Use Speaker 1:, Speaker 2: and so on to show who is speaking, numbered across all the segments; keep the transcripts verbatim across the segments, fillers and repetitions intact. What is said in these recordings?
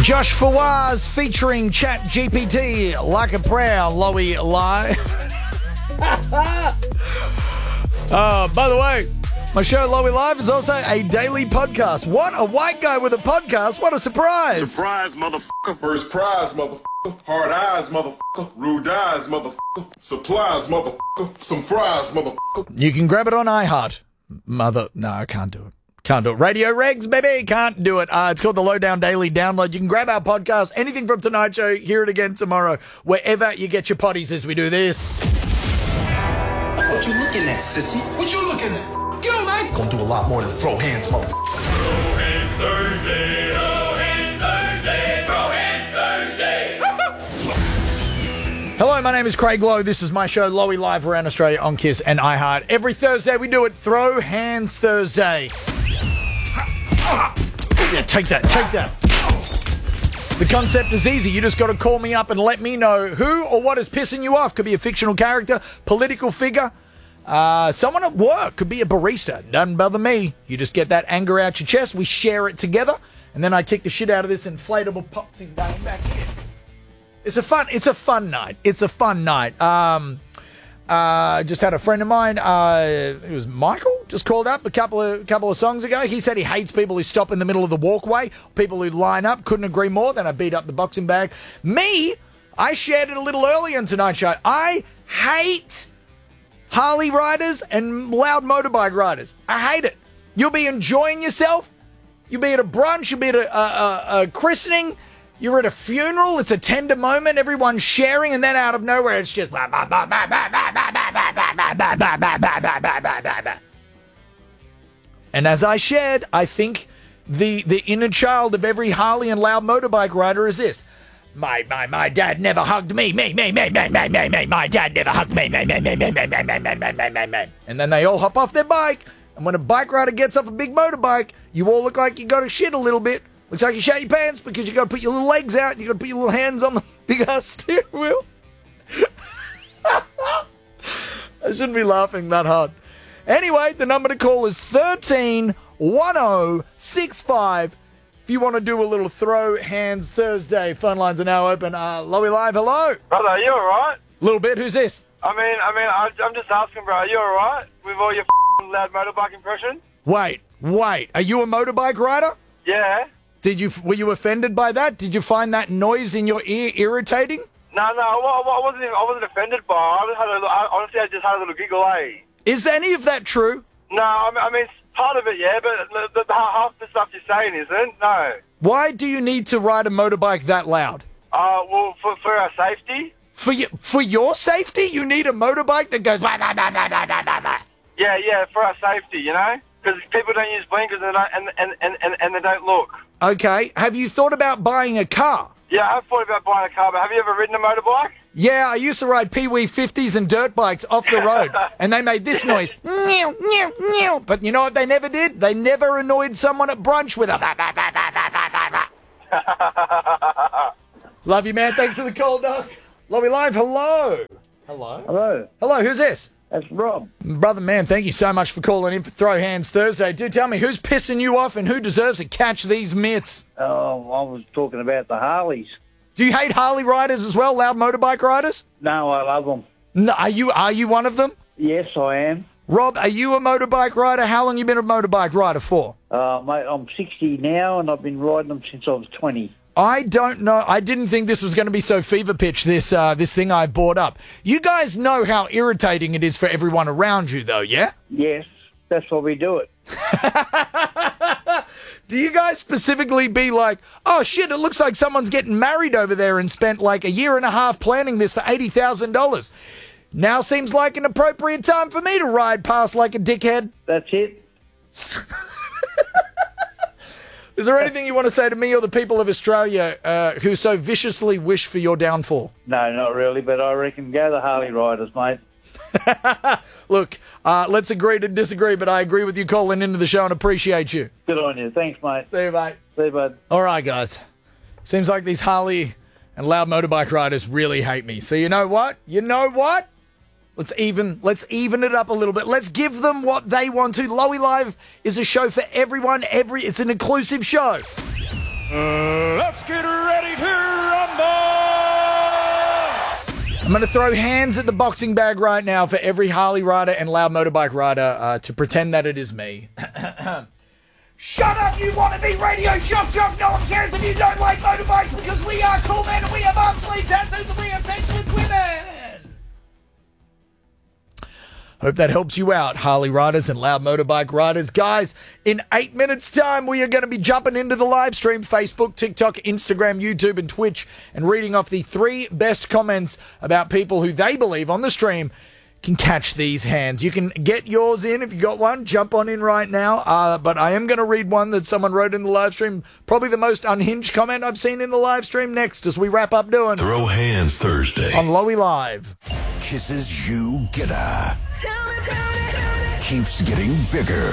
Speaker 1: Josh Fawaz featuring Chat G P T, Like a Prayer, Lowy Live. uh, by the way, my show Lowy Live is also a daily podcast. What? A white guy with a podcast? What a surprise.
Speaker 2: Surprise, motherfucker. First prize, motherfucker. Hard eyes, motherfucker. Rude eyes, motherfucker. Supplies, motherfucker. Some fries, motherfucker.
Speaker 1: You can grab it on iHeart. Mother... No, I can't do it. Can't do it. Radio Regs, baby. Can't do it. Uh, it's called the Lowdown Daily Download. You can grab our podcast, anything from Tonight Show, hear it again tomorrow, wherever you get your potties as we do this.
Speaker 3: What you looking at, sissy? What you looking at? Get on, man. Gonna do a lot more than throw hands, motherfucker.
Speaker 4: Throw hands Thursday. Throw hands Thursday. Throw hands Thursday.
Speaker 1: Hello, my name is Craig Lowe. This is my show, Lowy Live, around Australia on Kiss and iHeart. Every Thursday we do it, Throw Hands Thursday. Yeah, take that, take that. The concept is easy. You just got to call me up and let me know who or what is pissing you off. Could be a fictional character, political figure, uh, someone at work. Could be a barista. Doesn't bother me. You just get that anger out your chest. We share it together. And then I kick the shit out of this inflatable popsy down back here. It's a fun, it's a fun night. It's a fun night. Um, uh, just had a friend of mine, uh, it was Michael, just called up a couple of couple of songs ago. He said he hates people who stop in the middle of the walkway, people who line up. Couldn't agree more. Then I beat up the boxing bag. Me, I shared it a little earlier in tonight's show. I hate Harley riders and loud motorbike riders. I hate it. You'll be enjoying yourself. You'll be at a brunch. You'll be at a, a, a, a christening. You're at a funeral. It's a tender moment. Everyone's sharing, and then out of nowhere, it's just... And as I shared, I think the the inner child of every Harley and loud motorbike rider is this. My, my, my dad never hugged me. Me, me, me, me, me, me, me. My dad never hugged me. Me, me, me, me, me, me, me, me, me, me, me, me. And then they all hop off their bike, and when a bike rider gets off a big motorbike, you all look like you got to shit a little bit. Looks like you shat your pants because you got to put your little legs out. And you got to put your little hands on the big ass steering wheel. I shouldn't be laughing that hard. Anyway, the number to call is thirteen one oh six five. If you want to do a little Throw Hands Thursday, phone lines are now open. Uh, Lowy Live, hello.
Speaker 5: Brother, are you alright?
Speaker 1: Little bit. Who's this?
Speaker 5: I mean, I mean, I, I'm just asking, bro. Are you alright with all your f***ing loud motorbike impressions?
Speaker 1: Wait, wait. Are you a motorbike rider?
Speaker 5: Yeah.
Speaker 1: Did you were you offended by that? Did you find that noise in your ear irritating?
Speaker 5: No, no, I, I wasn't. I wasn't offended by it. I just had a, I, honestly, I just had a little giggle, eh?
Speaker 1: Is any of that true?
Speaker 5: No, I mean, I mean part of it, yeah, but the, the, the, half the stuff you're saying isn't. No.
Speaker 1: Why do you need to ride a motorbike that loud?
Speaker 5: Uh, well, for for our safety.
Speaker 1: For you, for your safety, you need a motorbike that goes. Blah, blah, blah, blah, blah, blah, blah.
Speaker 5: Yeah, yeah, for our safety, you know, because people don't use blinkers and they don't, and, and, and, and, and they don't look.
Speaker 1: Okay, have you thought about buying a car?
Speaker 5: Yeah, I've thought about buying a car, but have you ever ridden a motorbike?
Speaker 1: Yeah, I used to ride Pee Wee fifties and dirt bikes off the road, and they made this noise. Meow, meow, meow. But you know what they never did? They never annoyed someone at brunch with a... Love you, man. Thanks for the call, Doc. Lowy Live, hello. Hello.
Speaker 6: Hello,
Speaker 1: Hello, who's this?
Speaker 6: that's Rob.
Speaker 1: Brother, man, thank you so much for calling in for Throw Hands Thursday. Do tell me, who's pissing you off and who deserves to catch these mitts?
Speaker 6: Oh, I was talking about the Harleys.
Speaker 1: Do you hate Harley riders as well, loud motorbike riders?
Speaker 6: No, I love them.
Speaker 1: No, are you are you one of them?
Speaker 6: Yes, I am.
Speaker 1: Rob, are you a motorbike rider? How long you been a motorbike rider for?
Speaker 6: Uh, mate, I'm sixty now, and I've been riding them since I was twenty.
Speaker 1: I don't know. I didn't think this was going to be so fever pitch, this uh, this thing I bought up. You guys know how irritating it is for everyone around you, though, yeah?
Speaker 6: Yes, that's why we do it.
Speaker 1: Do you guys specifically be like, oh, shit, it looks like someone's getting married over there and spent like a year and a half planning this for eighty thousand dollars. Now seems like an appropriate time for me to ride past like a dickhead.
Speaker 6: That's it.
Speaker 1: Is there anything you want to say to me or the people of Australia uh, who so viciously wish for your downfall?
Speaker 6: No, not really, but I reckon go the Harley riders, mate.
Speaker 1: Look, uh, let's agree to disagree, but I agree with you calling into the show and appreciate you.
Speaker 6: Good on you. Thanks, mate.
Speaker 1: See you, mate.
Speaker 6: See you, bud.
Speaker 1: All right, guys. Seems like these Harley and loud motorbike riders really hate me. So you know what? You know what? Let's even let's even it up a little bit. Let's give them what they want to. Lowy Live is a show for everyone. Every it's an inclusive show.
Speaker 2: Uh, let's get
Speaker 1: I'm going to throw hands at the boxing bag right now for every Harley rider and loud motorbike rider uh, to pretend that it is me. Shut up, you wannabe radio shock jock. No one cares if you don't like motorbikes because we are cool men and we have arm sleeve tattoos and we have sex with women. Hope that helps you out, Harley riders and loud motorbike riders. Guys, in eight minutes' time, we are going to be jumping into the live stream, Facebook, TikTok, Instagram, YouTube, and Twitch, and reading off the three best comments about people who they believe on the stream can catch these hands. You can get yours in if you got one. Jump on in right now. Uh, but I am going to read one that someone wrote in the live stream. Probably the most unhinged comment I've seen in the live stream next as we wrap up doing
Speaker 7: Throw Hands Thursday
Speaker 1: on Lowy Live.
Speaker 8: Kisses you get a keeps getting bigger.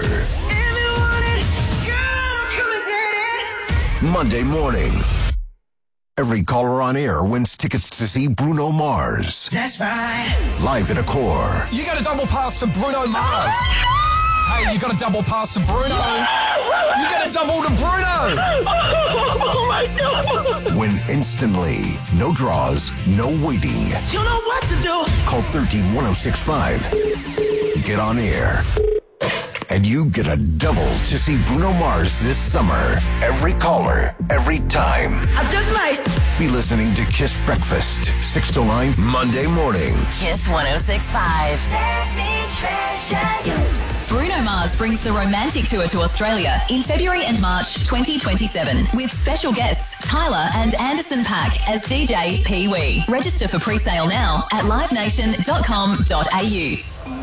Speaker 8: Monday morning. Every caller on air wins tickets to see Bruno Mars.
Speaker 3: That's right.
Speaker 8: Live at Accor.
Speaker 3: You got a double pass to Bruno Mars. Hey, you got a double pass to Bruno. You got a double to Bruno.
Speaker 4: Oh my God.
Speaker 8: Win instantly. No draws, no waiting.
Speaker 3: You know what to do.
Speaker 8: Call one three one oh six five. Get on air. And you get a double to see Bruno Mars this summer. Every caller, every time.
Speaker 3: I just might
Speaker 8: be listening to Kiss Breakfast, six to nine, Monday morning.
Speaker 9: Kiss one oh six point five. Let me treasure you. Bruno Mars brings the Romantic Tour to Australia in February and March twenty twenty-seven with special guests Tyler and Anderson .Paak as D J Pee Wee. Register for pre-sale now at live nation dot com dot a u.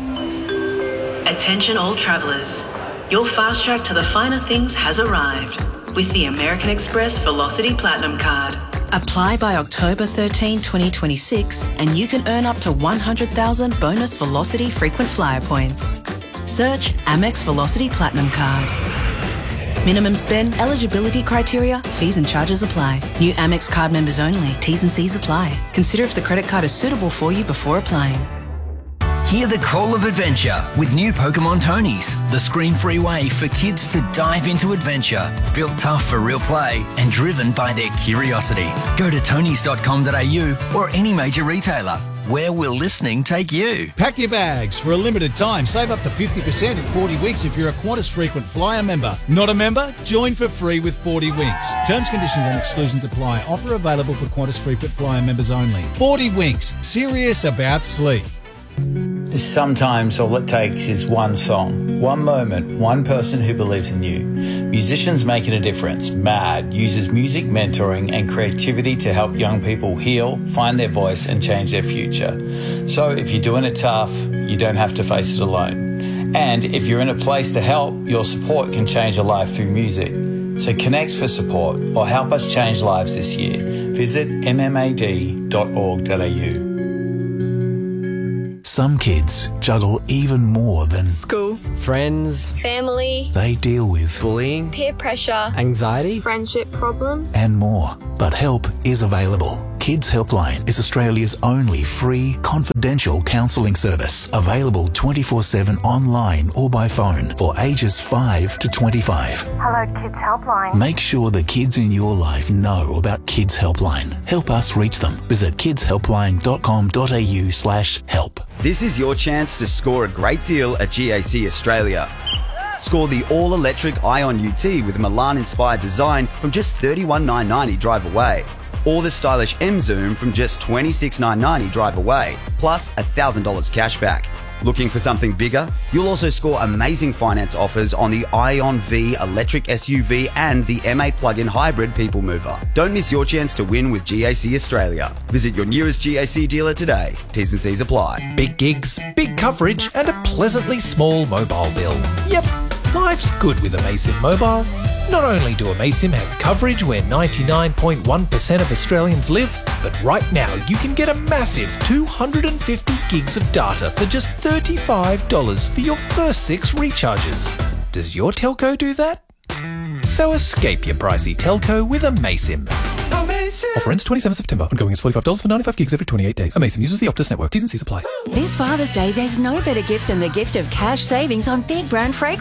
Speaker 10: Attention all travellers. Your fast track to the finer things has arrived with the American Express Velocity Platinum Card. Apply by October thirteenth, twenty twenty-six and you can earn up to one hundred thousand bonus Velocity frequent flyer points. Search Amex Velocity Platinum Card. Minimum spend, eligibility criteria, fees and charges apply. New Amex card members only. T's and C's apply. Consider if the credit card is suitable for you before applying.
Speaker 11: Hear the call of adventure with new Pokemon Tonys, the screen-free way for kids to dive into adventure. Built tough for real play and driven by their curiosity. Go to tonys dot com dot a u or any major retailer. Where will listening take you?
Speaker 12: Pack your bags. For a limited time, save up to fifty percent in forty weeks if you're a Qantas Frequent Flyer member. Not a member? Join for free with forty winks. Terms, conditions and exclusions apply. Offer available for Qantas Frequent Flyer members only. forty winks. Serious about sleep.
Speaker 13: Sometimes all it takes is one song, one moment, one person who believes in you. Musicians Making a Difference, MAD, uses music mentoring and creativity to help young people heal, find their voice and change their future. So if you're doing it tough, you don't have to face it alone. And if you're in a place to help, your support can change a life through music. So connect for support or help us change lives this year. Visit m m a d dot org dot a u.
Speaker 14: Some kids juggle even more than
Speaker 15: school, friends,
Speaker 16: family.
Speaker 14: They deal with
Speaker 15: bullying,
Speaker 16: peer pressure,
Speaker 15: anxiety,
Speaker 16: friendship problems,
Speaker 14: and more. But help is available. Kids Helpline is Australia's only free, confidential counselling service, available twenty-four seven online or by phone for ages five to twenty-five.
Speaker 17: Hello, Kids Helpline.
Speaker 14: Make sure the kids in your life know about Kids Helpline. Help us reach them. Visit kids helpline dot com dot a u slash help.
Speaker 18: This is your chance to score a great deal at G A C Australia. Score the all-electric Ion U T with Milan-inspired design from just thirty-one thousand nine hundred ninety drive away. Or the stylish M-Zoom from just twenty-six thousand nine hundred ninety drive away, plus one thousand dollars cash back. Looking for something bigger? You'll also score amazing finance offers on the Ion V electric S U V and the M eight plug-in hybrid people mover. Don't miss your chance to win with G A C Australia. Visit your nearest G A C dealer today. T's and C's apply.
Speaker 19: Big gigs, big coverage and a pleasantly small mobile bill. Yep, life's good with Amaysim Mobile. Not only do Amaysim have coverage where ninety-nine point one percent of Australians live, but right now you can get a massive two hundred fifty gigs of data for just thirty-five dollars for your first six recharges. Does your telco do that? So escape your pricey telco with Amaysim. Offer ends twenty-seventh of September. Ongoing is forty-five dollars for ninety-five gigs every twenty-eight days. Amaysim uses the Optus network. T's and C's apply.
Speaker 20: This Father's Day, there's no better gift than the gift of cash savings on big brand fragrances.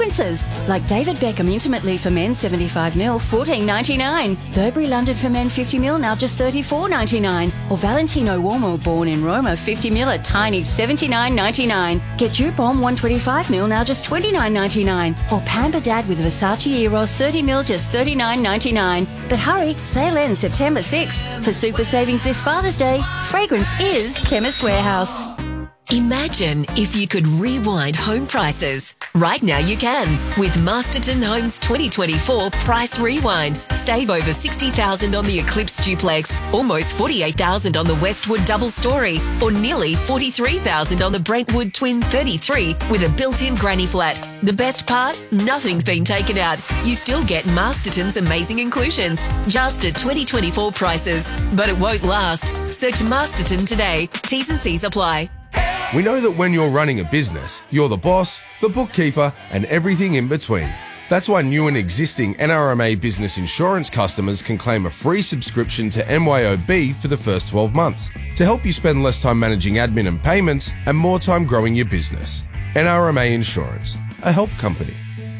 Speaker 7: Like David Beckham Intimately for men seventy-five mil, fourteen ninety-nine. Burberry London for men fifty mil, now just thirty-four ninety-nine. Or Valentino Uomo Born in Roma fifty mil at tiny seventy-nine ninety-nine. Get Dupont one twenty-five mil, now just twenty-nine ninety-nine. Or Pamper Dad with Versace Eros thirty mil, just thirty-nine ninety-nine. But hurry, sale ends September sixth. For super savings this Father's Day, fragrance is Chemist Warehouse.
Speaker 17: Imagine if you could rewind home prices. Right now you can with Masterton Homes twenty twenty-four Price Rewind. Save over sixty thousand dollars on the Eclipse Duplex, almost forty-eight thousand dollars on the Westwood Double Story, or nearly forty-three thousand dollars on the Brentwood Twin thirty-three with a built-in granny flat. The best part? Nothing's been taken out. You still get Masterton's amazing inclusions, just at twenty twenty-four prices. But it won't last. Search Masterton today. T's and C's apply.
Speaker 20: We know that when you're running a business, you're the boss, the bookkeeper, and everything in between. That's why new and existing N R M A business insurance customers can claim a free subscription to M Y O B for the first twelve months to help you spend less time managing admin and payments and more time growing your business. N R M A Insurance, a help company.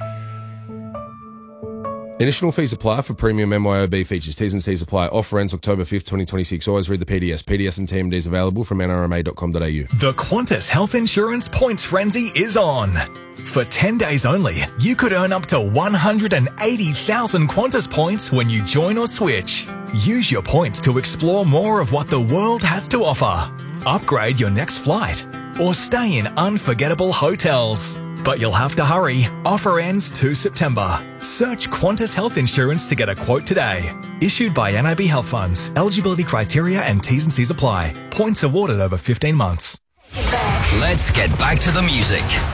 Speaker 20: Additional fees apply for premium M Y O B features. T's and C's apply. Offer ends October fifth, twenty twenty-six. Always read the P D S. P D S and T M Ds available from N R M A dot com dot A U.
Speaker 21: The Qantas Health Insurance Points Frenzy is on. For ten days only, you could earn up to one hundred eighty thousand Qantas points when you join or switch. Use your points to explore more of what the world has to offer. Upgrade your next flight or stay in unforgettable hotels. But you'll have to hurry. Offer ends two September. Search Qantas Health Insurance to get a quote today. Issued by N I B Health Funds. Eligibility criteria and T's and C's apply. Points awarded over fifteen months.
Speaker 11: Let's get back to the music.